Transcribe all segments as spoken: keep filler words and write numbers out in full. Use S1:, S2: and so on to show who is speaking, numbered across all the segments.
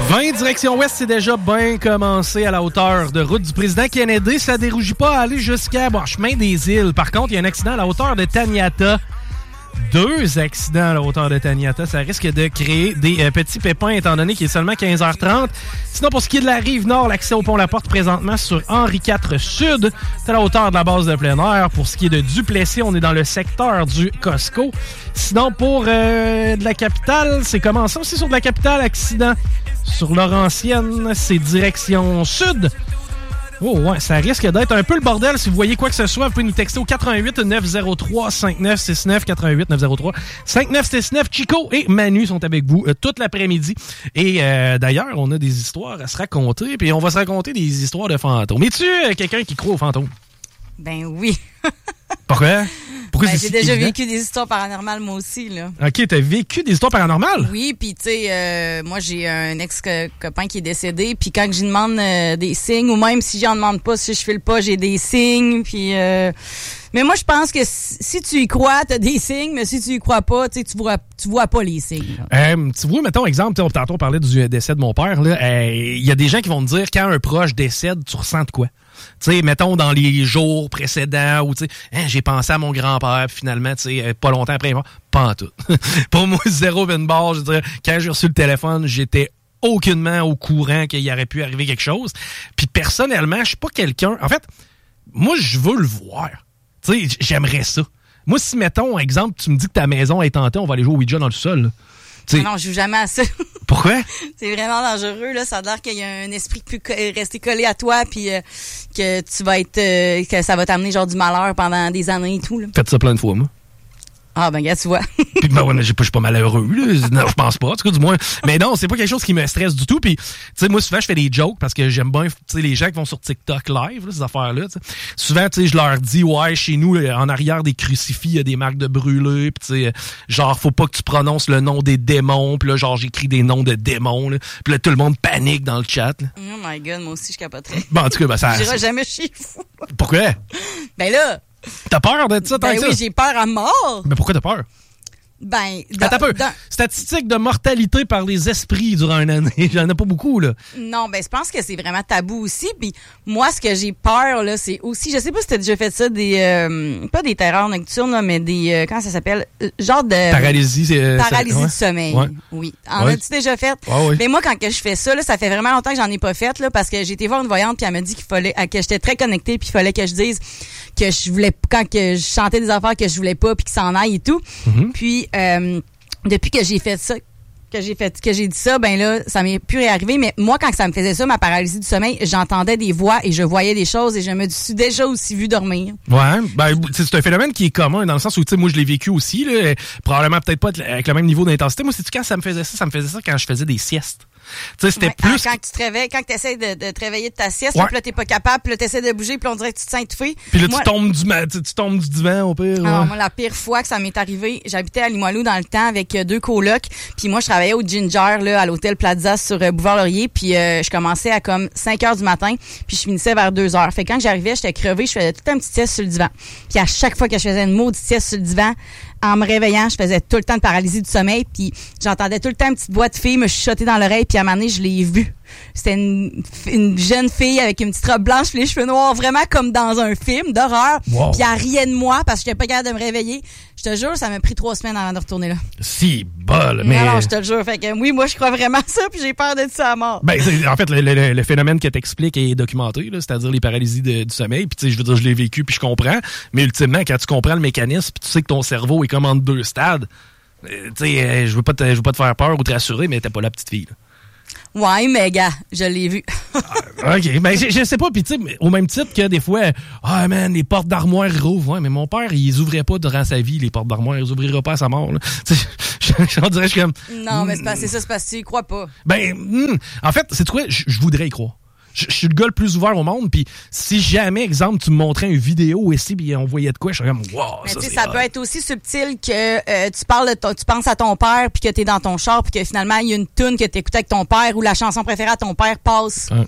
S1: vingt direction ouest, c'est déjà bien commencé à la hauteur de route du président Kennedy. Ça dérougit pas à aller jusqu'à bon, chemin des îles. Par contre, il y a un accident à la hauteur de Taniata. Deux accidents à la hauteur de Taniata. Ça risque de créer des euh, petits pépins étant donné qu'il est seulement quinze heures trente. Sinon, pour ce qui est de la rive nord, l'accès au pont La Porte présentement sur Henri quatre Sud. C'est à la hauteur de la base de plein air. Pour ce qui est de Duplessis, on est dans le secteur du Costco. Sinon, pour euh, de la capitale, c'est commencé aussi sur de la capitale. Accident sur Laurentienne, c'est direction sud. Oh ouais, ça risque d'être un peu le bordel. Si vous voyez quoi que ce soit, vous pouvez nous texter au quatre un huit neuf zéro trois cinq neuf six neuf, quatre un huit neuf zéro trois cinq neuf six neuf. Chico et Manu sont avec vous euh, toute l'après-midi. Et euh, d'ailleurs, on a des histoires à se raconter, puis on va se raconter des histoires de fantômes. Es-tu euh, quelqu'un qui croit aux fantômes?
S2: Ben oui.
S1: Pourquoi? Pourquoi
S2: ben,
S1: c'est
S2: j'ai
S1: si
S2: déjà
S1: évident?
S2: vécu des histoires paranormales, moi aussi, là.
S1: OK, t'as vécu des histoires paranormales?
S2: Oui, puis tu sais, euh, moi, j'ai un ex-copain qui est décédé, puis quand je lui demande euh, des signes, ou même si j'en demande pas, si je file pas, j'ai des signes, puis... Euh... Mais moi, je pense que si tu y crois, t'as des signes, mais si tu y crois pas, tu vois, tu vois pas les signes.
S1: Euh, tu vois, mettons, exemple, tantôt on parlait du décès de mon père, il euh, y a des gens qui vont me dire, quand un proche décède, tu ressens de quoi? Tu sais, mettons, dans les jours précédents, où, tu sais, hein, j'ai pensé à mon grand-père, puis finalement, tu sais, pas longtemps après, pas en tout. Pour moi, zéro bin barre, je veux dire, quand j'ai reçu le téléphone, j'étais aucunement au courant qu'il y aurait pu arriver quelque chose. Puis personnellement, je suis pas quelqu'un... En fait, moi, je veux le voir. Tu sais, j'aimerais ça. Moi, si, mettons, exemple, tu me dis que ta maison est hantée, on va aller jouer au Ouija dans le sol.
S2: Non, non, je joue jamais à ça.
S1: Pourquoi? C'est
S2: vraiment dangereux, là. Ça a l'air qu'il y a un esprit qui peut rester collé à toi, puis euh, que tu vas être... Euh, que ça va t'amener genre du malheur pendant des années et tout, là.
S1: Faites ça plein de fois, moi.
S2: Ah, ben, gars, tu vois.
S1: Puis, ben, ouais, mais je suis pas malheureux, là. Non, je pense pas, en tout cas, du moins. Mais non, c'est pas quelque chose qui me stresse du tout. Puis, tu sais, moi, souvent, je fais des jokes parce que j'aime bien, tu sais, les gens qui vont sur TikTok live, là, ces affaires-là, t'sais. Souvent, tu sais, je leur dis, ouais, chez nous, là, en arrière des crucifix, il y a des marques de brûlés. Puis, tu sais, genre, faut pas que tu prononces le nom des démons. Puis là, genre, j'écris des noms de démons, là. Puis là, tout le monde panique dans le chat, là.
S2: Oh my God, moi aussi, je capoterais.
S1: Bon, en tout cas, ben, ça...
S2: J'irai jamais chez vous.
S1: Pourquoi?
S2: Ben là...
S1: T'as peur d'être ça, tant
S2: ben
S1: que
S2: oui,
S1: ça?
S2: j'ai peur à mort.
S1: Mais pourquoi t'as peur?
S2: Ben,
S1: Attends un peu. Dans... Statistique de mortalité par les esprits durant une année. J'en ai pas beaucoup, là.
S2: Non, ben, je pense que c'est vraiment tabou aussi. Puis moi, ce que j'ai peur, là, c'est aussi, je sais pas si t'as déjà fait ça, des, euh, pas des terreurs nocturnes, là, mais des, euh, comment ça s'appelle? Genre de...
S1: Paralysie, c'est... Euh,
S2: Paralysie
S1: ça, ouais.
S2: du sommeil.
S1: Ouais.
S2: Oui. En
S1: ouais.
S2: as-tu déjà fait?
S1: Ouais, ouais.
S2: Mais moi, quand que je fais ça, là, ça fait vraiment longtemps que j'en ai pas fait, là, parce que j'ai été voir une voyante, puis elle m'a dit qu'il fallait, que j'étais très connectée, puis il fallait que je dise que je voulais, quand que je chantais des affaires que je voulais pas, puis qu'ils s'en aillent et tout. Mm-hmm. Puis, euh, depuis que j'ai fait ça, que j'ai fait, que j'ai dit ça, ben là, ça m'est plus réarrivé. Mais moi, quand ça me faisait ça, ma paralysie du sommeil, j'entendais des voix et je voyais des choses et je me suis déjà aussi vu dormir.
S1: Ouais, ben c'est un phénomène qui est commun dans le sens où, tu sais, moi je l'ai vécu aussi, là, probablement peut-être pas avec le même niveau d'intensité. Moi, c'est-tu quand ça me faisait ça, ça me faisait ça quand je faisais des siestes. Tu sais, c'était
S2: ouais,
S1: plus...
S2: Quand tu te réveilles, quand tu essaies de, de te réveiller de ta sieste,
S1: ouais.
S2: Puis là, t'es pas capable, puis là, t'essaies de bouger, puis là, on dirait que tu te sens étouffé.
S1: Puis là,
S2: moi,
S1: tu tombes du tu, tu tombes du divan, au pire.
S2: Alors,
S1: ouais.
S2: moi, la pire fois que ça m'est arrivé, j'habitais à Limoilou dans le temps avec euh, deux colocs, puis moi, je travaillais au Ginger, là, à l'hôtel Plaza sur euh, Boulevard-Laurier, puis euh, je commençais à comme cinq heures du matin, puis je finissais vers deux heures. Fait que quand j'arrivais, j'étais crevée, je faisais tout un petit sieste sur le divan. Puis à chaque fois que je faisais une maudite sieste sur le divan, en me réveillant, je faisais tout le temps de paralysie du sommeil, puis j'entendais tout le temps une petite voix de fille me chuchoter dans l'oreille, puis à un moment donné, je l'ai vue. C'était une, une jeune fille avec une petite robe blanche et les cheveux noirs, vraiment comme dans un film d'horreur.
S1: Wow.
S2: Puis elle riait de moi parce que j'étais pas capable de me réveiller. Je te jure, ça m'a pris trois semaines avant de retourner là.
S1: Si, bol, mais...
S2: Non, non, je te le jure. Fait que oui, moi, je crois vraiment ça, puis j'ai peur d'être ça à mort.
S1: Ben, en fait, le, le, le phénomène que t'expliques est documenté, là, c'est-à-dire les paralysies de, du sommeil. Puis, tu sais, je veux dire, je l'ai vécu, puis je comprends. Mais ultimement, quand tu comprends le mécanisme, puis tu sais que ton cerveau est comme en deux stades, euh, tu sais, euh, je veux pas te, je veux pas te faire peur ou te rassurer, mais t'es pas la petite fille, là.
S2: Ouais, mais gars, je l'ai vu.
S1: ah, OK. Ben, je, je sais pas. Puis, tu sais, au même titre que des fois, ah, oh, man, les portes d'armoire rouvrent. Ouais, mais mon père, il les ouvrait pas durant sa vie, les portes d'armoire. Il les ouvrira pas à sa mort, là. Tu sais, on dirait, je suis comme.
S2: Non, mais c'est pas, c'est ça, c'est parce que tu y crois pas.
S1: Ben, mm, en fait, c'est quoi? Je, je voudrais y croire. Je, je suis le gars le plus ouvert au monde, puis si jamais, exemple, tu me montrais une vidéo ici, puis on voyait de quoi, je serais comme, wow,
S2: mais
S1: ça, c'est
S2: ça
S1: hot.
S2: peut être aussi subtil que euh, tu parles de ton, tu penses à ton père, puis que t'es dans ton char, puis que finalement, il y a une toune que t'écoutes avec ton père, ou la chanson préférée à ton père passe.
S1: Hein.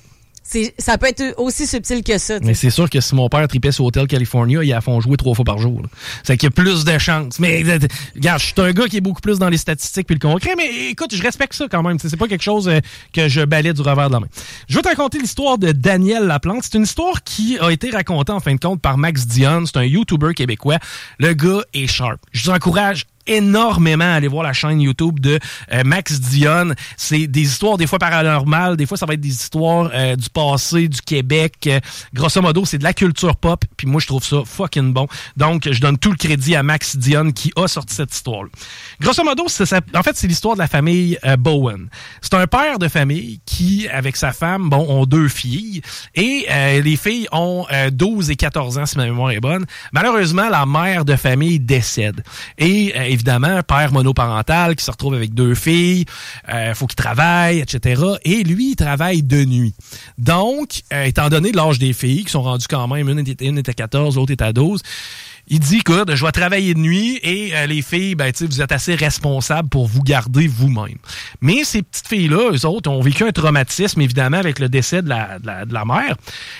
S2: C'est, ça peut être aussi subtil que ça. T'sais.
S1: Mais c'est sûr que si mon père tripait sur Hotel California, il a font jouer trois fois par jour. Là. C'est qu'il y a plus de chances. Mais regarde, je suis un gars qui est beaucoup plus dans les statistiques puis le concret, mais écoute, je respecte ça quand même. T'sais, c'est pas quelque chose euh, que je balais du revers de la main. Je vais te raconter l'histoire de Daniel Laplante. C'est une histoire qui a été racontée en fin de compte par Max Dionne. C'est un YouTuber québécois. Le gars est sharp. Je vous encourage énormément à aller voir la chaîne YouTube de euh, Max Dionne. C'est des histoires des fois paranormales, des fois ça va être des histoires euh, du passé, du Québec. Euh, grosso modo, c'est de la culture pop, puis moi je trouve ça fucking bon. Donc, je donne tout le crédit à Max Dionne qui a sorti cette histoire-là. Grosso modo, c'est ça, en fait, c'est l'histoire de la famille euh, Bowen. C'est un père de famille qui, avec sa femme, bon, ont deux filles, et euh, les filles ont euh, douze et quatorze ans, si ma mémoire est bonne. Malheureusement, la mère de famille décède. Et euh, évidemment, père monoparental qui se retrouve avec deux filles, euh, faut qu'il travaille, et cetera. Et lui, il travaille de nuit. Donc, euh, étant donné l'âge des filles, qui sont rendues quand même, une était, une était à quatorze, l'autre était à douze, il dit, écoute, je vais travailler de nuit et euh, les filles, ben, tu sais, vous êtes assez responsables pour vous garder vous-même. Mais ces petites filles-là, eux autres, ont vécu un traumatisme, évidemment, avec le décès de la, de la, de la mère.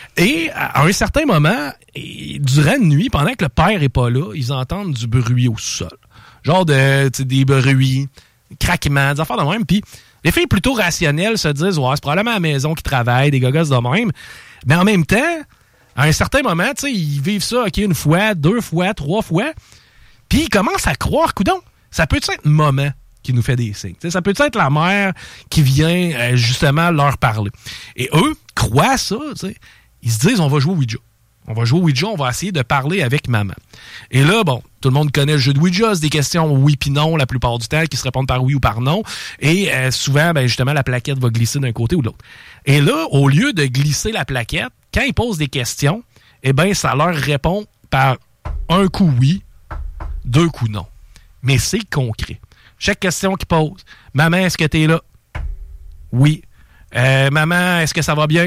S1: Et à un certain moment, et, durant la nuit, pendant que le père est pas là, ils entendent du bruit au sol. Genre de, des bruits, craquements, des affaires de même. Puis les filles plutôt rationnelles se disent, ouais, c'est probablement à la maison qu'ils travaillent, des gogosses de même. Mais en même temps, à un certain moment, tu sais, ils vivent ça, OK, une fois, deux fois, trois fois. Puis ils commencent à croire, coudonc, ça peut être maman qui nous fait des signes. T'sais, ça peut être la mère qui vient euh, justement leur parler. Et eux croient ça, tu sais. Ils se disent, on va jouer au Ouija. On va jouer au Ouija, on va essayer de parler avec maman. Et là, bon, tout le monde connaît le jeu de Ouija, c'est des questions oui puis non la plupart du temps qui se répondent par oui ou par non. Et euh, souvent, ben justement, la plaquette va glisser d'un côté ou de l'autre. Et là, au lieu de glisser la plaquette, quand ils posent des questions, eh bien, ça leur répond par un coup oui, deux coups non. Mais c'est concret. Chaque question qu'ils posent, maman, est-ce que t'es là? Oui. Euh, maman, est-ce que ça va bien?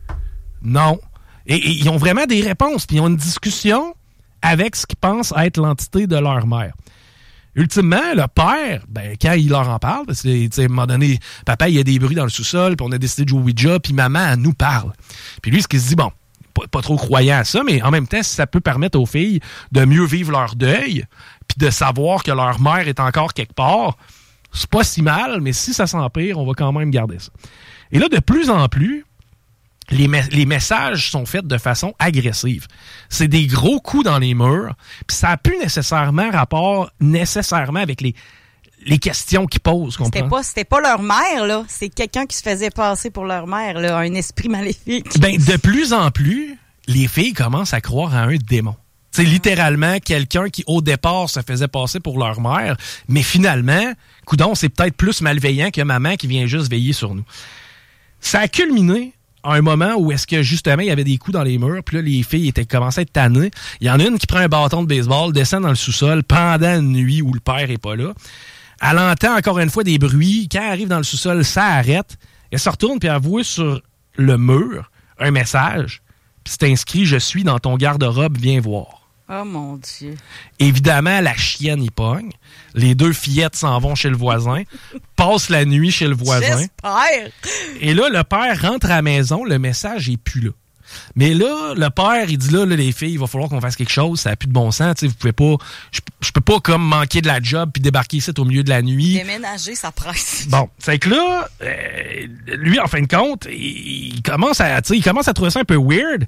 S1: Non. Et, et ils ont vraiment des réponses, puis ils ont une discussion avec ce qu'ils pensent être l'entité de leur mère. Ultimement, le père, ben, quand il leur en parle, parce que, tu sais, à un moment donné, papa, il y a des bruits dans le sous-sol, puis on a décidé de jouer au Ouija, puis maman, elle nous parle. Puis lui, ce qu'il se dit, bon, pas, pas trop croyant à ça, mais en même temps, si ça peut permettre aux filles de mieux vivre leur deuil, puis de savoir que leur mère est encore quelque part, c'est pas si mal, mais si ça s'empire, on va quand même garder ça. Et là, de plus en plus, Les, me- les messages sont faits de façon agressive. C'est des gros coups dans les murs, puis ça n'a plus nécessairement rapport nécessairement avec les, les questions qu'ils posent.
S2: C'était pas, c'était pas leur mère, là. C'est quelqu'un qui se faisait passer pour leur mère, là. Un esprit maléfique.
S1: Ben, de plus en plus, les filles commencent à croire à un démon. C'est littéralement quelqu'un qui, au départ, se faisait passer pour leur mère, mais finalement, coudonc, c'est peut-être plus malveillant que maman qui vient juste veiller sur nous. Ça a culminé à un moment où est-ce que justement il y avait des coups dans les murs, puis là les filles étaient commencées à être tannées. Il y en a une qui prend un bâton de baseball, descend dans le sous-sol pendant une nuit où le père est pas là. Elle entend encore une fois des bruits. Quand elle arrive dans le sous-sol, ça arrête. Elle se retourne puis elle voit sur le mur un message. Puis c'est inscrit « Je suis dans ton garde-robe, viens voir ».
S2: Oh mon Dieu.
S1: Évidemment, la chienne y pogne. Les deux fillettes s'en vont chez le voisin, passent la nuit chez le voisin.
S2: J'espère!
S1: Et là, le père rentre à la maison, le message est plus là. Mais là, le père, il dit là, là les filles, il va falloir qu'on fasse quelque chose, ça n'a plus de bon sens, tu sais, vous pouvez pas, je, je peux pas comme manquer de la job puis débarquer ici au milieu de la nuit.
S2: Déménager, ça presse.
S1: Bon, c'est que là, euh, lui, en fin de compte, il, il commence à, tu sais, il commence à trouver ça un peu weird.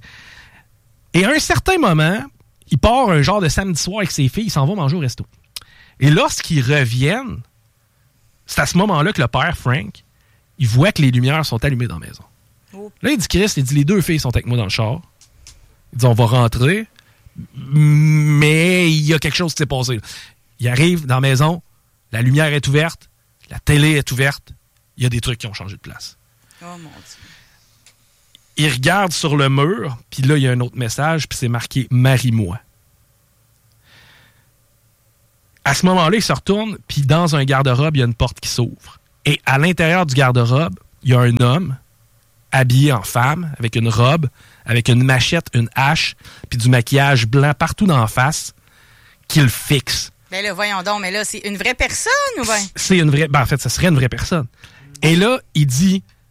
S1: Et à un certain moment, il part un genre de samedi soir avec ses filles, il s'en va manger au resto. Et lorsqu'ils reviennent, c'est à ce moment-là que le père, Frank, il voit que les lumières sont allumées dans la maison. Oh. Là, il dit, Chris, il dit, les deux filles sont avec moi dans le char. Il dit, on va rentrer, mais il y a quelque chose qui s'est passé. Il arrive dans la maison, la lumière est ouverte, la télé est ouverte, il y a des trucs qui ont changé de place.
S2: Oh mon Dieu.
S1: Il regarde sur le mur, puis là, il y a un autre message, puis c'est marqué « Marie-moi ». À ce moment-là, il se retourne, puis dans un garde-robe, il y a une porte qui s'ouvre. Et à l'intérieur du garde-robe, il y a un homme habillé en femme, avec une robe, avec une machette, une hache, puis du maquillage blanc partout dans la face, qui le fixe.
S2: Ben là, voyons donc, mais là, c'est une vraie personne ou bien?
S1: C'est une vraie... Ben, en fait, ça serait une vraie personne. Et là, il dit...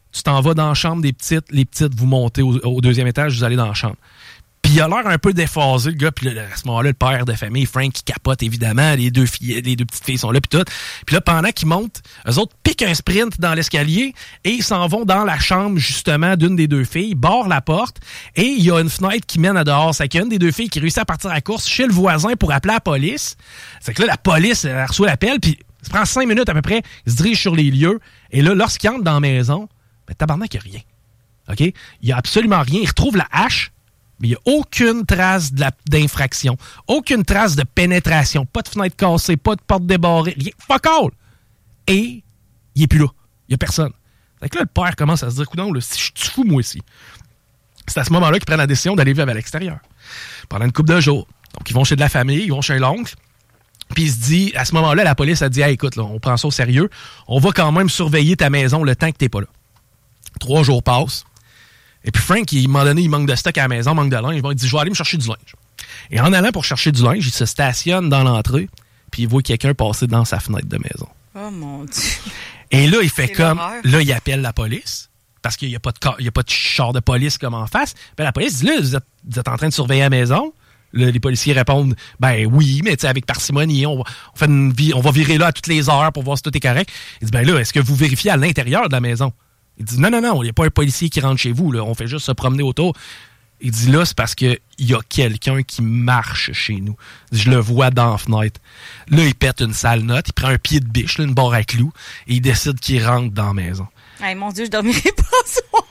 S1: tu t'en vas dans la chambre des petites, les petites, vous montez au, au deuxième étage, vous allez dans la chambre. Puis il a l'air un peu déphasé, le gars. Puis à ce moment-là, le père de famille, Frank, qui capote, évidemment. Les deux filles, les deux petites filles sont là, puis tout. Puis là, pendant qu'ils montent, eux autres piquent un sprint dans l'escalier et ils s'en vont dans la chambre, justement, d'une des deux filles, barrent la porte et il y a une fenêtre qui mène à dehors. C'est qu'il y a une des deux filles qui réussit à partir à la course chez le voisin pour appeler la police. C'est que là, la police, elle reçoit l'appel, puis ça prend cinq minutes à peu près. Ils se dirigent sur les lieux. Et là, lorsqu'ils entrent dans la maison, ben, tabarnak, il n'y a rien. OK? Il n'y a absolument rien. Ils retrouvent la hache. Mais il n'y a aucune trace de la, d'infraction, aucune trace de pénétration, pas de fenêtre cassée, pas de porte débarrée, rien. Fuck all! Et il n'est plus là. Il n'y a personne. Fait que là, le père commence à se dire, coudonc, là, si je suis fou, moi aussi. C'est à ce moment-là qu'ils prennent la décision d'aller vivre à l'extérieur. Pendant une couple de jours. Donc, ils vont chez de la famille, ils vont chez l'oncle. Puis il se dit, à ce moment-là, la police a dit, hey, écoute, là, on prend ça au sérieux. On va quand même surveiller ta maison le temps que tu n'es pas là. Trois jours passent. Et puis Frank, il, à un moment donné, il manque de stock à la maison, manque de linge. Bon, il dit, je vais aller me chercher du linge. Et en allant pour chercher du linge, il se stationne dans l'entrée, puis il voit quelqu'un passer dans sa fenêtre de maison.
S2: Oh mon Dieu.
S1: Et là, il fait
S2: C'est
S1: comme...
S2: l'horreur.
S1: Là, il appelle la police, parce qu'il n'y a pas de car- il y a pas de char de police comme en face. Puis la police dit, là, vous êtes, vous êtes en train de surveiller la maison? Là, les policiers répondent, ben oui, mais tu sais, avec parcimonie, on va, on, fait une vie, on va virer là à toutes les heures pour voir si tout est correct. Il dit, ben là, est-ce que vous vérifiez à l'intérieur de la maison? Il dit, non, non, non, il n'y a pas un policier qui rentre chez vous, là, on fait juste se promener autour. Il dit, là, c'est parce qu'il y a quelqu'un qui marche chez nous. Il dit, je le vois dans la fenêtre. Là, il pète une sale note, il prend un pied de biche, là, une barre à clous, et il décide qu'il rentre dans la maison.
S2: Hey, mon Dieu, je dormirai pas ce soir.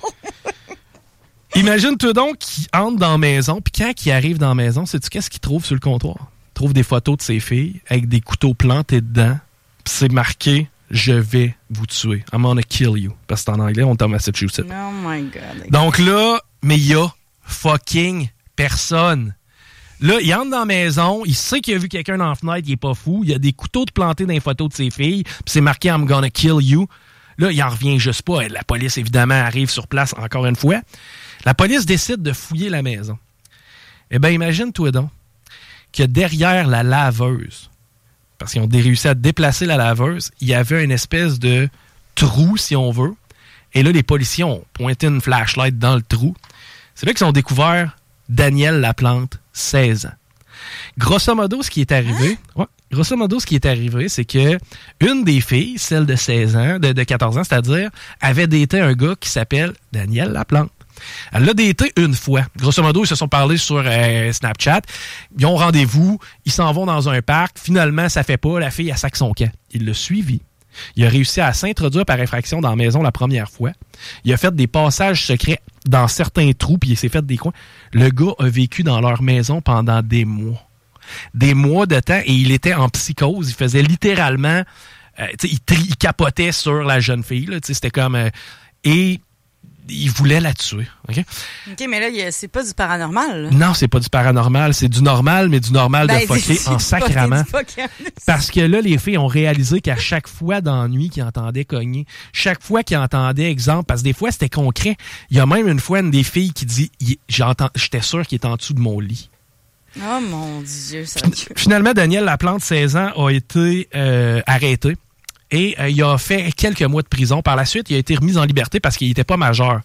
S1: Imagine-toi donc qu'il entre dans la maison, puis quand il arrive dans la maison, sais-tu qu'est-ce qu'il trouve sur le comptoir? Il trouve des photos de ses filles avec des couteaux plantés dedans, puis c'est marqué « Je vais vous tuer. I'm gonna kill you ». Parce que c'est en anglais, on est en Massachusetts.
S2: Oh my God.
S1: Donc là, mais il y a fucking personne. Là, il entre dans la maison, il sait qu'il a vu quelqu'un dans la fenêtre, il est pas fou, il y a des couteaux de plantés dans les photos de ses filles, puis c'est marqué « I'm gonna kill you ». Là, il en revient juste pas. La police, évidemment, arrive sur place encore une fois. La police décide de fouiller la maison. Eh bien, imagine-toi donc que derrière la laveuse, parce qu'ils ont réussi à déplacer la laveuse, il y avait une espèce de trou, si on veut. Et là, les policiers ont pointé une flashlight dans le trou. C'est là qu'ils ont découvert Danielle Laplante, seize ans. Grosso modo, ce qui est arrivé... Hein? Ouais, grosso modo, ce qui est arrivé, c'est que une des filles, celle de seize ans, de, de quatorze ans, c'est-à-dire, avait daté un gars qui s'appelle Danielle Laplante. Elle l'a daté une fois. Grosso modo, ils se sont parlé sur euh, Snapchat. Ils ont rendez-vous. Ils s'en vont dans un parc. Finalement, ça fait pas. La fille, elle sac son camp. Il l'a suivi. Il a réussi à s'introduire par infraction dans la maison la première fois. Il a fait des passages secrets dans certains trous, puis il s'est fait des coins. Le gars a vécu dans leur maison pendant des mois. Des mois de temps, et il était en psychose. Il faisait littéralement... Euh, il, tri- il capotait sur la jeune fille. Là, c'était comme... Euh, et... il voulait la tuer. OK?
S2: OK, mais là, c'est pas du paranormal. Là.
S1: Non, c'est pas du paranormal. C'est du normal, mais du normal
S2: ben,
S1: de fucker en sacrament. Parce que là, les filles ont réalisé qu'à chaque fois dans la nuit qu'ils entendaient cogner, chaque fois qu'ils entendaient, exemple, parce que des fois, c'était concret. Il y a même une fois une des filles qui dit « J'étais sûr qu'il était en dessous de mon lit. »
S2: Oh mon Dieu, ça
S1: Finalement, Danielle Laplante, seize ans, a été euh, arrêté. Et euh, il a fait quelques mois de prison. Par la suite, il a été remis en liberté parce qu'il n'était pas majeur.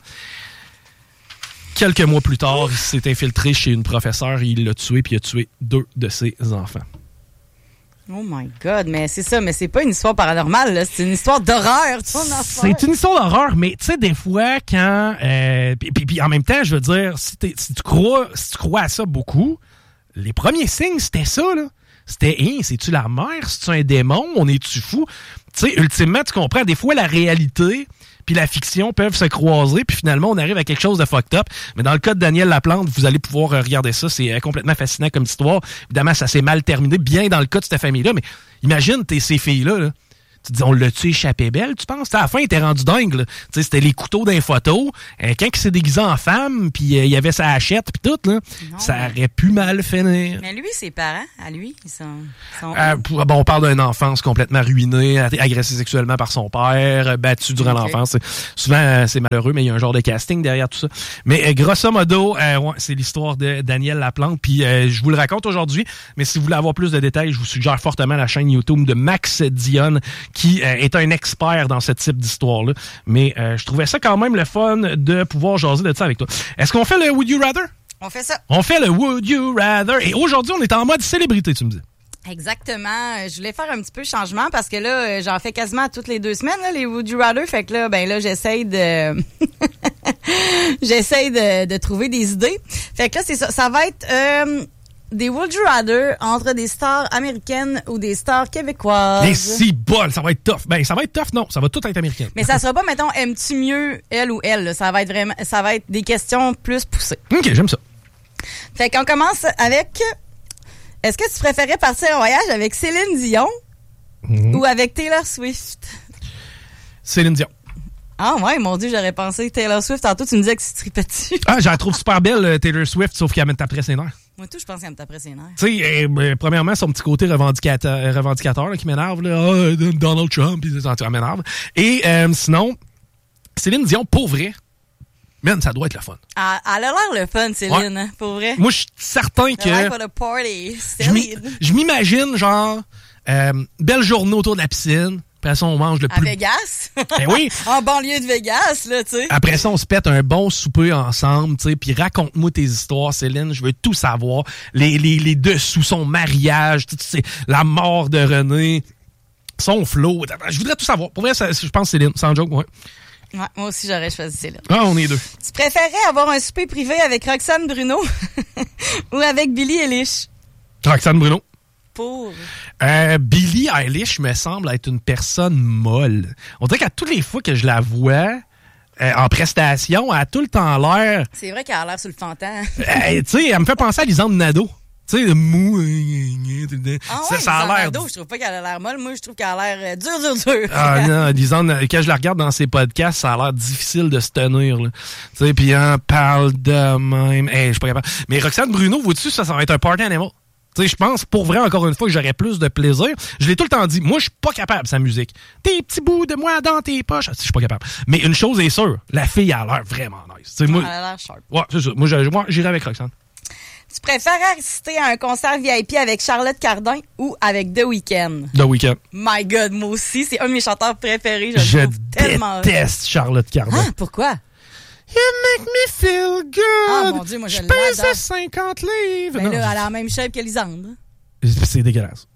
S1: Quelques mois plus tard, il s'est infiltré chez une professeure et il l'a tué, puis il a tué deux de ses enfants.
S2: Oh my God, mais c'est ça, mais c'est pas une histoire paranormale, là. C'est une histoire d'horreur.
S1: C'est une histoire d'horreur, mais tu sais, des fois, quand... Euh, puis, puis, puis en même temps, je veux dire, si, si, tu crois, si tu crois à ça beaucoup, les premiers signes, c'était ça, là. C'était, hein, c'est-tu la mère? C'est-tu un démon? On est-tu fou? Tu sais, ultimement, tu comprends, des fois, la réalité puis la fiction peuvent se croiser, puis finalement, on arrive à quelque chose de fucked up. Mais dans le cas de Danielle Laplante, vous allez pouvoir euh, regarder ça. C'est euh, complètement fascinant comme histoire. Évidemment, ça s'est mal terminé, bien dans le cas de cette famille-là. Mais imagine, t'es ces filles-là, là. Tu te dis, on l'a-tu échappé belle, tu penses? T'sais, à la fin, il était rendu dingue, là. T'sais, c'était les couteaux d'un photo. Euh, quand il s'est déguisé en femme, puis euh, il y avait sa hachette, puis tout, là, non, ça mais... aurait pu mal finir.
S2: Mais lui, ses parents, à lui, ils sont... sont...
S1: Euh, bon, on parle d'une enfance complètement ruinée, agressée sexuellement par son père, battu durant okay. l'enfance. Souvent, euh, c'est malheureux, mais il y a un genre de casting derrière tout ça. Mais euh, grosso modo, euh, ouais, c'est l'histoire de Danielle Laplante, puis euh, je vous le raconte aujourd'hui, mais si vous voulez avoir plus de détails, je vous suggère fortement la chaîne YouTube de Max Dionne, qui euh, est un expert dans ce type d'histoire-là. Mais euh, je trouvais ça quand même le fun de pouvoir jaser de ça avec toi. Est-ce qu'on fait le Would You Rather?
S2: On fait ça.
S1: On fait le Would You Rather. Et aujourd'hui, on est en mode célébrité, tu me dis.
S2: Exactement. Je voulais faire un petit peu de changement parce que là, j'en fais quasiment toutes les deux semaines, là, les Would You Rather. Fait que là, ben là, j'essaye de... j'essaye de, de trouver des idées. Fait que là, c'est ça. Ça va être euh, des Would You Rather entre des stars américaines ou des stars québécoises.
S1: Les six bols, ça va être tough. Ben, ça va être tough, non. Ça va tout être américain.
S2: Mais ça sera pas, mettons, aimes-tu mieux elle ou elle? Là. Ça va être vraiment... Ça va être des questions plus poussées.
S1: OK, j'aime ça.
S2: Fait qu'on commence avec... Est-ce que tu préférais partir en voyage avec Céline Dion mmh. ou avec Taylor Swift?
S1: Céline Dion.
S2: Ah ouais, mon Dieu, j'aurais pensé Taylor Swift. Tantôt, tu me disais que tu tripais dessus.
S1: Ah, je la trouve super belle, Taylor Swift, sauf qu'elle me taperait ses nerfs.
S2: Moi, tout, je pense qu'elle me taperait ses nerfs.
S1: Tu sais, euh, premièrement, son petit côté revendicateur, revendicateur là, qui m'énerve. Là. Oh, Donald Trump, ça m'énerve. Et euh, sinon, Céline Dion, pour vrai, man, ça doit être le fun.
S2: Ah, elle a l'air le fun, Céline, ouais. hein, pour vrai.
S1: Moi, je suis certain que...
S2: Like for the party, Céline.
S1: Je m'imagine, genre, euh, belle journée autour de la piscine. Après ça, on mange le plus...
S2: À Vegas?
S1: Ben oui.
S2: En banlieue de Vegas, là, tu sais.
S1: Après ça, on se pète un bon souper ensemble, tu sais, puis raconte-moi tes histoires, Céline. Je veux tout savoir. Les, les, les dessous, son mariage, tu sais, la mort de René, son flow. Je voudrais tout savoir. Pour vrai, ça, je pense Céline, sans joke, ouais.
S2: Ouais, moi aussi, j'aurais choisi Céline.
S1: Ah, on est deux.
S2: Tu préférais avoir un souper privé avec Roxane Bruno ou avec Billie Eilish?
S1: Roxane Bruno.
S2: Pour?
S1: Euh, Billie Eilish me semble être une personne molle. On dirait qu'à toutes les fois que je la vois euh, en prestation, elle a tout le temps l'air...
S2: C'est vrai qu'elle a l'air sur le fantasme.
S1: euh, tu sais, elle me fait penser à Lisande Nadeau. Tu sais, le mou.
S2: Ah
S1: ça,
S2: ouais,
S1: ça a l'air.
S2: Nadeau, je trouve pas qu'elle a l'air molle. Moi, je trouve qu'elle a l'air euh, dur, dur, dur.
S1: Ah non, Lisande, quand je la regarde dans ses podcasts, ça a l'air difficile de se tenir. Tu sais, puis on parle de même. Hey, je suis pas capable. Mais Roxane Bruno, vois-tu, ça, ça va être un party animal. Tu sais, je pense, pour vrai, encore une fois, que j'aurais plus de plaisir. Je l'ai tout le temps dit. Moi, je suis pas capable, sa musique. Tes petits bouts de moi dans tes poches. Je suis pas capable. Mais une chose est sûre, la fille a l'air vraiment nice. T'sais, moi,
S2: elle a l'air sharp.
S1: Ouais, c'est ça. Moi, moi j'irais avec Roxane.
S2: Tu préfères assister à un concert V I P avec Charlotte Cardin ou avec The Weeknd?
S1: The Weeknd.
S2: My God, moi aussi, c'est un de mes chanteurs préférés. Je,
S1: je
S2: le trouve tellement...
S1: déteste Charlotte Cardin.
S2: Ah, pourquoi?
S1: You make me feel good.
S2: Ah, mon Dieu, moi, je,
S1: je
S2: l'adore.
S1: pèse cinquante livres.
S2: Mais
S1: non,
S2: là,
S1: je...
S2: elle a la même shape que Lisandre.
S1: C'est dégueulasse.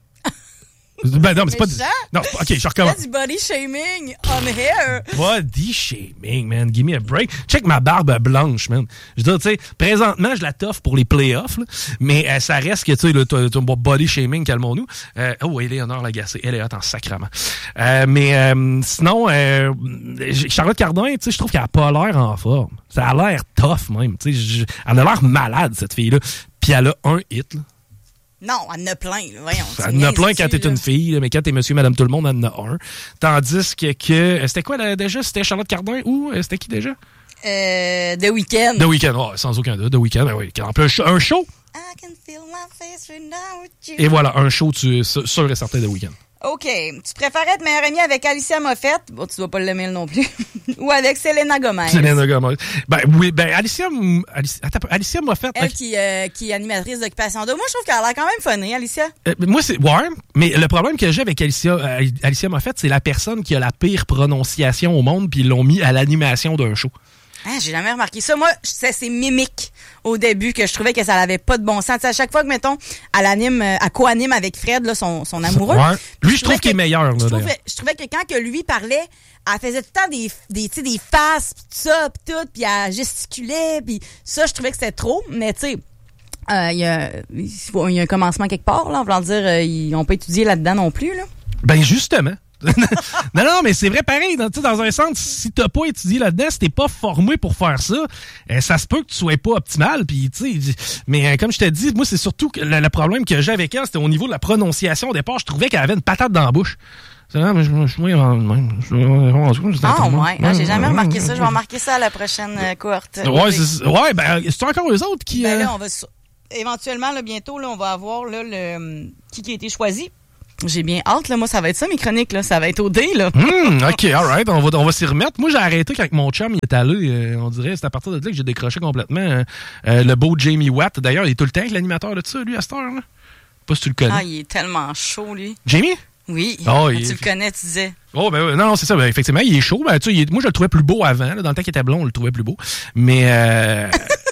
S1: Ben non, mais c'est pas...
S2: Méchant?
S1: Non, OK, je recommence.
S2: C'est du body shaming on hair.
S1: Body shaming, man. Give me a break. Check ma barbe blanche, man. Je veux dire, tu sais, présentement, je la toffe pour les playoffs, là, mais euh, ça reste que, tu sais, le body shaming, calmons-nous. Euh, oh, Éléonore Lagacé. Elle est hot en sacrement. Euh, mais euh, sinon, euh, Charlotte Cardin, tu sais, je trouve qu'elle a pas l'air en forme. Ça a l'air tough, même. Tu sais, elle a l'air malade, cette fille-là. Puis elle a un hit, là.
S2: Non, elle en a plein. Voyons,
S1: elle en a plein quand t'es une fille, là, mais quand t'es monsieur, madame, tout le monde, elle en a un. Tandis que, que c'était quoi là, déjà? C'était Charlotte Cardin ou euh, c'était qui déjà?
S2: Euh, The Weeknd.
S1: The Weeknd, oh, sans aucun doute. The Weeknd, ben oui. En plus, un show.
S2: I can feel my face right now with you.
S1: Et voilà, un show, tu sûr et certain The Weeknd.
S2: OK. Tu préférais être meilleure amie avec Alicia Moffett? Bon, tu dois pas l'aimer non plus. Ou avec Selena Gomez?
S1: Selena Gomez. Ben oui, ben Alicia... Alicia, attends, Alicia Moffett...
S2: Elle qui, euh, qui est animatrice d'Occupation Double. Moi, je trouve qu'elle a l'air quand même funny, Alicia.
S1: Euh, moi, c'est... Ouais, mais le problème que j'ai avec Alicia, euh, Alicia Moffett, c'est la personne qui a la pire prononciation au monde, puis ils l'ont mis à l'animation d'un show.
S2: Ah, j'ai jamais remarqué ça. Moi, c'est ses mimiques au début que je trouvais que ça n'avait pas de bon sens. T'sais, à chaque fois que, mettons, elle anime, elle co-anime avec Fred, là, son, son amoureux.
S1: Ouais. Lui, je trouve qu'il est meilleur. Là,
S2: je, trouvais, je trouvais que quand que lui parlait, elle faisait tout le temps des, des, t'sais, des faces, pis tout ça, pis tout, puis elle gesticulait, puis ça, je trouvais que c'était trop. Mais tu sais, euh, il y a, il y a un commencement quelque part, là, en voulant dire, euh, ils n'ont pas étudié là-dedans non plus, là.
S1: Ben justement. non, non, mais c'est vrai pareil. Dans, dans un sens, si t'as pas étudié là-dedans, si t'es pas formé pour faire ça, euh, ça se peut que tu sois pas optimal. Pis, mais euh, comme je t'ai dit, moi, c'est surtout que le, le problème que j'ai avec elle, c'était au niveau de la prononciation. Au départ, je trouvais qu'elle avait une patate dans la bouche. C'est vrai, mais je me suis mis en même.
S2: Ah, ouais. Ah, j'ai jamais remarqué ça. Je vais remarquer ça à la prochaine euh, cohorte.
S1: Ouais, c'est, ouais, ben, c'est encore eux autres qui.
S2: Ben là, on va. Éventuellement, là, bientôt, là, on va avoir là, le qui, qui a été choisi. J'ai bien hâte, là. Moi, ça va être ça, mes chroniques, là. Ça va être au dé, là.
S1: Mmh, OK, all right. On va, on va s'y remettre. Moi, j'ai arrêté quand mon chum il est allé. Euh, on dirait, c'est à partir de là que j'ai décroché complètement euh, euh, le beau Jamie Watt. D'ailleurs, il est tout le temps avec l'animateur de ça, lui, à cette heure, là. Pas si tu le connais.
S2: Ah, il est tellement chaud, lui.
S1: Jamie?
S2: Oui,
S1: oh,
S2: tu
S1: il...
S2: le connais, tu disais.
S1: Oh, ben non, non c'est ça. Ben, effectivement, il est chaud. Ben, tu sais, il est... Moi, je le trouvais plus beau avant. Là. Dans le temps qu'il était blond, on le trouvait plus beau. Mais... Euh...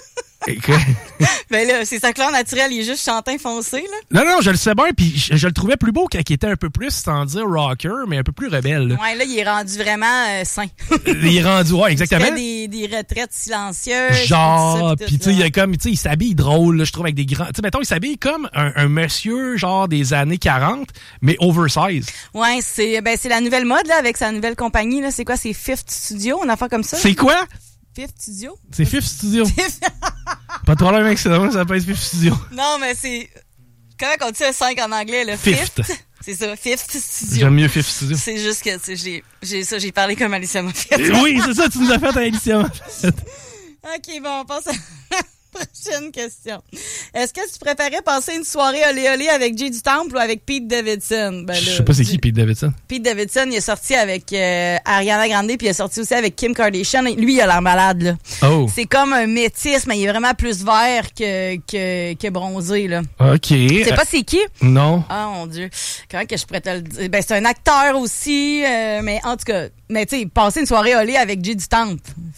S2: ben là, c'est sa couleur naturelle, il est juste chantin foncé, là.
S1: Non, non, je le sais bien, puis je, je le trouvais plus beau quand il était un peu plus, sans dire rocker, mais un peu plus rebelle. Là.
S2: Ouais, là, il est rendu vraiment euh, sain.
S1: Il est rendu, ouais, exactement.
S2: Il fait des, des retraites silencieuses.
S1: Genre, puis tu sais, il y a comme, tu sais, il s'habille drôle, là, je trouve, avec des grands... Tu sais, mettons, il s'habille comme un, un monsieur, genre, des années quarante, mais oversize.
S2: Ouais, c'est ben c'est la nouvelle mode, là, avec sa nouvelle compagnie, là. C'est quoi, c'est Fifth Studio, une affaire comme ça?
S1: C'est quoi?
S2: Fifth Studio?
S1: C'est Fifth Studio. Pas de problème avec ça, ça peut être Fifth Studio.
S2: Non, mais c'est... Comment on dit ça, cinq en anglais, là?
S1: Fifth.
S2: Fifth. C'est ça, Fifth Studio.
S1: J'aime mieux Fifth Studio.
S2: C'est juste que, tu sais, j'ai, j'ai ça, j'ai parlé comme Alicia m'a fait.
S1: Oui, c'est ça, tu nous as fait à Alicia m'a fait.
S2: OK, bon, on passe à la prochaine question. Est-ce que tu préférais passer une soirée olé olé avec Jay du Temple ou avec Pete Davidson? Ben, là,
S1: je sais pas c'est qui, Pete Davidson.
S2: Pete Davidson, il est sorti avec euh, Ariana Grande, puis il est sorti aussi avec Kim Kardashian. Lui, il a l'air malade, là.
S1: Oh.
S2: C'est comme un métis, mais il est vraiment plus vert que, que, que bronzé, là.
S1: OK.
S2: Tu sais pas c'est qui?
S1: Non.
S2: Ah, mon Dieu. Comment que je pourrais te le dire? Ben, c'est un acteur aussi, euh, mais en tout cas, mais tu sais, passer une soirée olé avec Jay du Temple.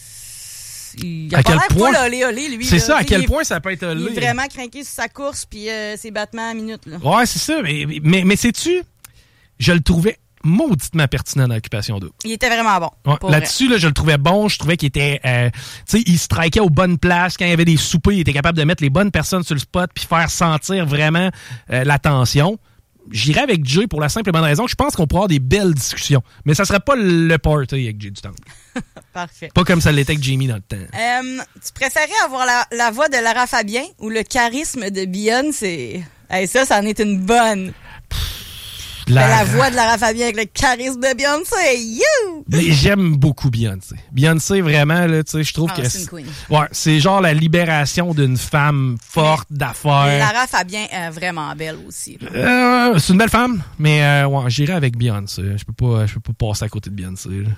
S2: Il a
S1: à
S2: pas
S1: quel
S2: l'air
S1: point
S2: pas olé olé, lui.
S1: C'est
S2: là.
S1: ça, à
S2: T'sais,
S1: quel
S2: il,
S1: point ça peut être olé.
S2: Il est vraiment craqué sur sa course, puis euh, ses battements à minute, là.
S1: Ouais, c'est ça. Mais, mais, mais sais-tu, je le trouvais mauditement pertinent dans l'occupation double.
S2: Il était vraiment bon.
S1: Ouais, là-dessus, là, je le trouvais bon. Je trouvais qu'il était... Euh, tu sais, il strikait aux bonnes places. Quand il y avait des soupers, il était capable de mettre les bonnes personnes sur le spot puis faire sentir vraiment euh, l'attention. J'irais avec Jay pour la simple et bonne raison que je pense qu'on pourra avoir des belles discussions. Mais ça serait pas le party avec Jay du Temple.
S2: Parfait.
S1: Pas comme ça l'était avec Jamie dans le temps.
S2: Euh, tu préférais avoir la, la voix de Lara Fabian ou le charisme de Beyoncé? Hey, ça, ça en est une bonne. La... la voix de Lara Fabian avec le charisme de Beyoncé. You!
S1: Mais j'aime beaucoup Beyoncé. Beyoncé, vraiment, là, tu sais, je trouve
S2: oh,
S1: que...
S2: C'est une queen.
S1: Ouais, c'est genre la libération d'une femme forte, mais d'affaires.
S2: Lara Fabian est vraiment belle aussi.
S1: Euh, c'est une belle femme, mais euh, ouais, j'irai avec Beyoncé. Je peux pas, je peux pas passer à côté de Beyoncé. Là.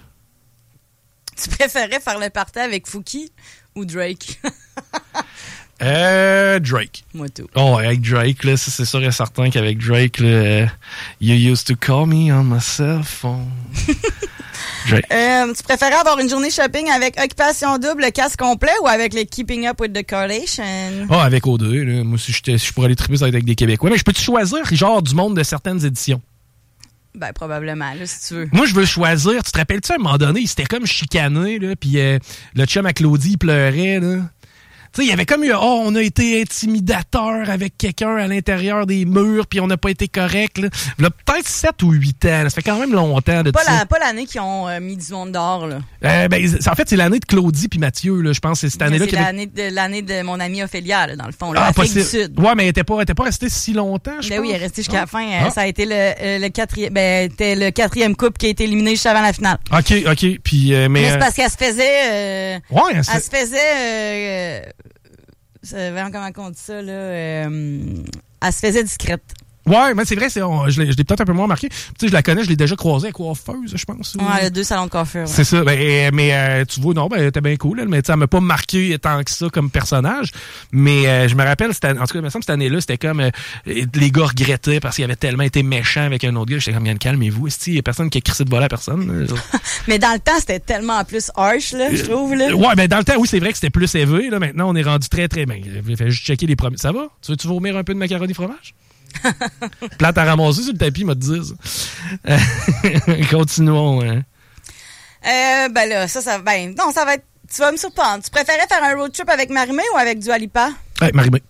S2: Tu préférais faire le party avec Fouki ou Drake?
S1: Euh, Drake.
S2: Moi tout.
S1: Oh, avec Drake, là, c'est sûr et certain qu'avec Drake, là, you used to call me on my cell phone. Drake.
S2: Euh, tu préférais avoir une journée shopping avec Occupation Double, le casse complet, ou avec le Keeping Up with the Kardashians?
S1: Oh, avec O deux, là. Moi, si, si je pourrais aller triper, ça va être avec des Québécois. Mais je peux-tu choisir, genre, du monde de certaines éditions?
S2: Ben, probablement, là, si tu veux.
S1: Moi, je veux choisir. Tu te rappelles-tu, à un moment donné, il s'était comme chicané, là, puis euh, le chum à Claudie, il pleurait, là. Tu sais, il y avait comme eu, oh, on a été intimidateur avec quelqu'un à l'intérieur des murs, puis on n'a pas été correct, là. Là, peut-être sept ou huit ans, là. Ça fait quand même longtemps de
S2: pas
S1: ça.
S2: La, pas l'année qu'ils ont euh, mis du monde dehors, là.
S1: Euh, ben, en fait, c'est l'année de Claudie puis Mathieu, là. Je pense que c'est cette année-là.
S2: C'est
S1: qu'il
S2: l'année, avait... de, l'année de mon amie Ophélia, là, dans le fond, là,
S1: ah,
S2: Afrique
S1: possible.
S2: du Sud.
S1: Ouais, mais elle était pas, elle était pas restée si longtemps, je
S2: ben
S1: pense.
S2: oui, elle est restée jusqu'à
S1: ah.
S2: la fin.
S1: Ah.
S2: Ça a été le, euh, le quatrième, ben, c'était le quatrième couple qui a été éliminé juste avant la finale.
S1: OK, OK. Puis, euh, mais.
S2: Mais c'est
S1: euh...
S2: parce qu'elle se faisait, euh,
S1: ouais, elle,
S2: elle se faisait, euh, euh, comment on dit ça, là, euh, elle se faisait discrète.
S1: Ouais, mais c'est vrai, c'est, on, je l'ai, je l'ai peut-être un peu moins remarqué. Tu sais, je la connais, je l'ai déjà croisée à coiffeuse, je pense.
S2: Ouais, elle a deux salons de coiffure. Ouais.
S1: C'est ça. Ben, mais euh, tu vois, non, ben, elle était bien cool, elle, mais elle m'a pas marqué tant que ça comme personnage. Mais euh, je me rappelle, c'était, en tout cas, il me semble que cette année-là, c'était comme euh, les gars regrettaient parce qu'il avait tellement été méchant avec un autre gars. J'étais comme, bien, calmez-vous. Il y a personne qui a crissé de voler à personne.
S2: Mais dans le temps, c'était tellement plus harsh, là, je trouve. Là.
S1: Ouais, ben dans le temps, oui, c'est vrai que c'était plus élevé. Là. Maintenant, on est rendu très, très bien. Il fait juste checker les premiers. Ça va? Tu veux-tu vomir un peu de macaroni fromage? Plate à ramasser sur le tapis, m'a te dire ça. Continuons. Hein.
S2: Euh, ben là, ça, ça ben, non, ça va être. Tu vas me surprendre. Tu préférais faire un road trip avec Marie-Mé ou avec Dua Lipa?
S1: Ouais, Marie-Mé.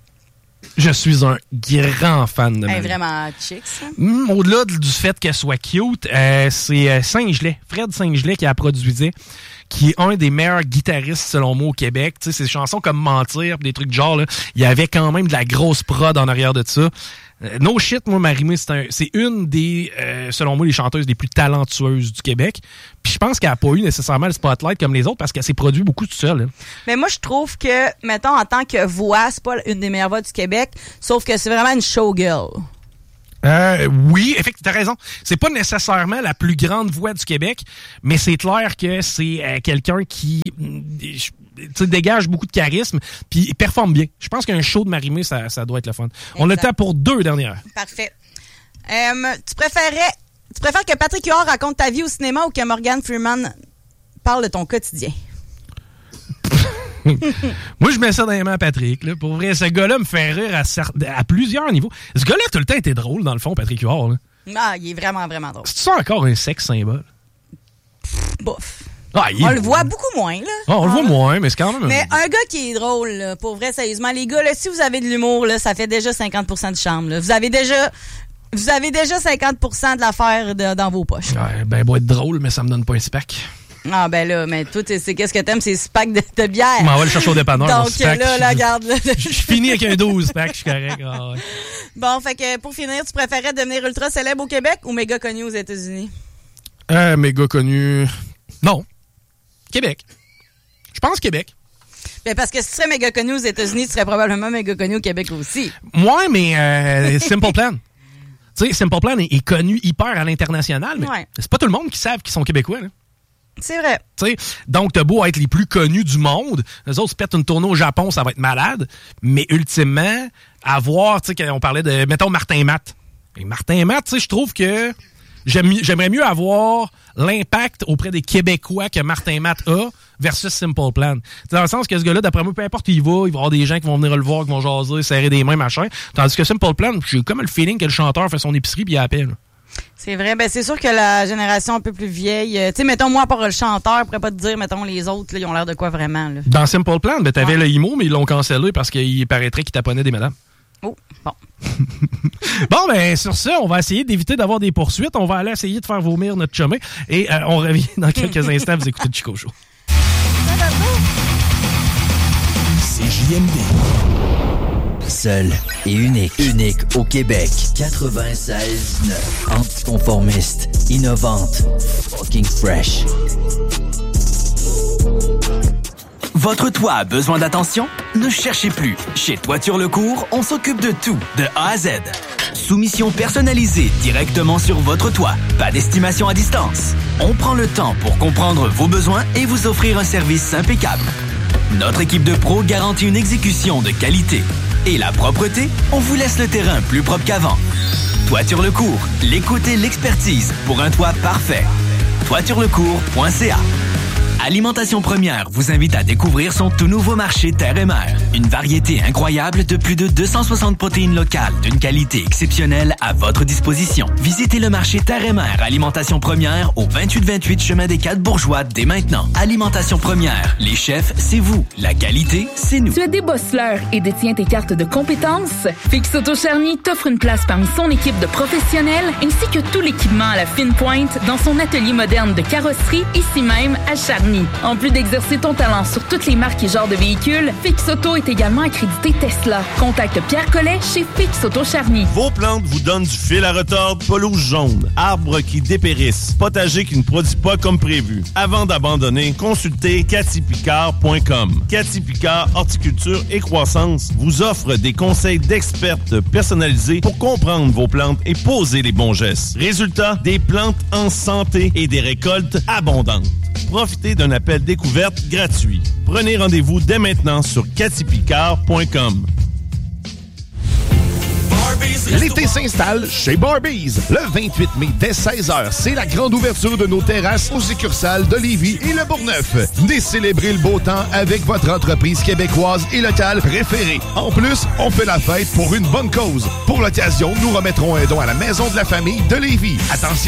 S1: Je suis un grand fan de Marie-Mé.
S2: Elle est vraiment chic, ça.
S1: Mmh, au-delà du fait qu'elle soit cute, euh, c'est euh, Saint-Gelais, Fred Saint-Gelais qui a produisé, qui est un des meilleurs guitaristes, selon moi, au Québec. Tu sais, ses chansons comme Mentir, des trucs de genre, là, il y avait quand même de la grosse prod en arrière de ça. Euh, no shit, moi, Marie-Mé, c'est, un, c'est une des, euh, selon moi, les chanteuses les plus talentueuses du Québec. Puis je pense qu'elle n'a pas eu nécessairement le spotlight comme les autres parce qu'elle s'est produit beaucoup toute seule. Hein.
S2: Mais moi, je trouve que, mettons, en tant que voix, c'est pas une des meilleures voix du Québec, sauf que c'est vraiment une showgirl.
S1: Euh, oui, effectivement, t'as raison. C'est pas nécessairement la plus grande voix du Québec, mais c'est clair que c'est euh, quelqu'un qui euh, dégage beaucoup de charisme puis il performe bien. Je pense qu'un show de Marie-Mé, ça, ça doit être le fun. Exact. On a le temps pour deux dernières.
S2: Parfait. Euh, tu préférais, tu préfères que Patrick Huard raconte ta vie au cinéma ou que Morgan Freeman parle de ton quotidien?
S1: Moi, je mets ça dans les mains à Patrick. Là. Pour vrai, ce gars-là me fait rire à, à plusieurs niveaux. Ce gars-là, tout le temps, était drôle, dans le fond, Patrick Huard. Là.
S2: Ah, il est vraiment, vraiment drôle.
S1: C'est-tu encore un sexe symbole?
S2: Bof.
S1: Ah,
S2: on le voit beaucoup moins, là.
S1: Ah, on le voit moins, mais c'est quand même...
S2: Mais un gars qui est drôle, là, pour vrai, sérieusement, les gars, là, si vous avez de l'humour, là, ça fait déjà cinquante pour cent du charme. Là. Vous avez déjà... Vous avez déjà cinquante pour cent de l'affaire de, dans vos poches.
S1: Ouais, ben, beau être drôle, mais ça me donne pas un spack.
S2: Ah, ben là, mais toi, c'est qu'est-ce que t'aimes? C'est spack de, de bière.
S1: On va le chercher au dépanneur.
S2: Donc, là, là, regarde.
S1: Je finis avec un douze pack, je suis correct. Ah, ouais.
S2: Bon, fait que pour finir, tu préférais devenir ultra célèbre au Québec ou méga connu aux États-Unis?
S1: Euh, méga connu. Non. Québec. Je pense Québec.
S2: Ben parce que si tu serais méga connu aux États-Unis, tu serais probablement méga connu au Québec aussi.
S1: Ouais, mais euh, Simple Plan. Tu sais, Simple Plan est, est connu hyper à l'international, mais ouais. C'est pas tout le monde qui savent qu'ils sont québécois, là.
S2: C'est vrai.
S1: T'sais, donc, t'as beau être les plus connus du monde, eux autres se pètent une tournée au Japon, ça va être malade, mais ultimement, avoir, tu sais, on parlait de, mettons, Martin Matt. Et Martin Matt, tu sais, je trouve que j'aime, j'aimerais mieux avoir l'impact auprès des Québécois que Martin Matt a versus Simple Plan. T'sais, dans le sens que ce gars-là, d'après moi, peu importe où il va, il va y avoir des gens qui vont venir le voir, qui vont jaser, serrer des mains, machin. Tandis que Simple Plan, j'ai comme le feeling que le chanteur fait son épicerie puis il appelle.
S2: C'est vrai. Ben, c'est sûr que la génération un peu plus vieille, euh, tu sais, mettons, moi, à part le chanteur, je pourrais pas te dire, mettons, les autres, là, ils ont l'air de quoi vraiment, là.
S1: Dans Simple Plan, ben, t'avais ouais. le I M O, mais ils l'ont cancellé parce qu'il paraîtrait qu'ils taponnaient des madames.
S2: Oh, bon.
S1: Bon, ben, sur ça, on va essayer d'éviter d'avoir des poursuites. On va aller essayer de faire vomir notre chemin. Et euh, on revient dans quelques instants. Vous écoutez le Chico Show.
S3: C'est J M D. Seul et unique. Unique au Québec. quatre-vingt-seize neuf. Anticonformiste. Innovante. Fucking fresh. Votre toit a besoin d'attention? Ne cherchez plus. Chez Toiture Lecourt, on s'occupe de tout, de A à Z. Soumission personnalisée directement sur votre toit. Pas d'estimation à distance. On prend le temps pour comprendre vos besoins et vous offrir un service impeccable. Notre équipe de pros garantit une exécution de qualité. Et la propreté, on vous laisse le terrain plus propre qu'avant. Toiture Lecourt, l'écoute et l'expertise pour un toit parfait. toiture lecourt point c a. Alimentation Première vous invite à découvrir son tout nouveau marché Terre et Mer. Une variété incroyable de plus de deux cent soixante protéines locales d'une qualité exceptionnelle à votre disposition. Visitez le marché Terre et Mer Alimentation Première au vingt-huit vingt-huit chemin des Quatre Bourgeois dès maintenant. Alimentation Première, les chefs, c'est vous. La qualité, c'est nous.
S4: Tu es débosseleur et détiens tes cartes de compétences? Fix Auto Charny t'offre une place parmi son équipe de professionnels ainsi que tout l'équipement à la fine pointe dans son atelier moderne de carrosserie ici même à Charny. En plus d'exercer ton talent sur toutes les marques et genres de véhicules, Fix Auto est également accrédité Tesla. Contacte Pierre Collet chez Fix Auto Charny.
S5: Vos plantes vous donnent du fil à retordre, pelouse jaune, arbres qui dépérissent, potager qui ne produit pas comme prévu. Avant d'abandonner, consultez cathy picard point com. Cathy Picard Horticulture et Croissance vous offre des conseils d'expertes personnalisés pour comprendre vos plantes et poser les bons gestes. Résultat, des plantes en santé et des récoltes abondantes. Profitez d'un appel découverte gratuit. Prenez rendez-vous dès maintenant sur cathy picard point com.
S6: L'été s'installe chez Barbies. Le vingt-huit mai, dès seize heures, c'est la grande ouverture de nos terrasses aux succursales de Lévis et Le Bourgneuf. Venez célébrer le beau temps avec votre entreprise québécoise et locale préférée. En plus, on fait la fête pour une bonne cause. Pour l'occasion, nous remettrons un don à la Maison de la Famille de Lévis. Attention!